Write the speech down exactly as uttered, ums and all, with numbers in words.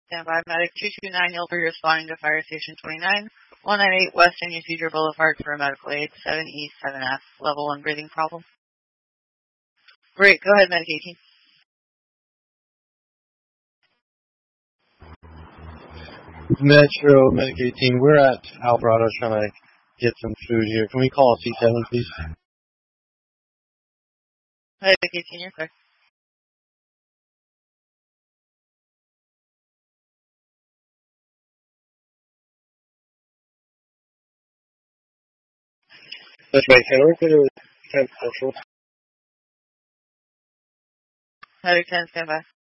Stand by, medic two two nine, you'll be responding to Fire Station twenty-nine, one ninety-eight West Indian Cedar Boulevard for a medical aid, seven E seven F, level one breathing problem. Great, go ahead, medic eighteen. Metro, medic eighteen, we're at Alvarado trying to get some food here. Can we call C seven, please? Medic eighteen, you're clear. That's right, can I work with a ten central? Medic ten, stand by.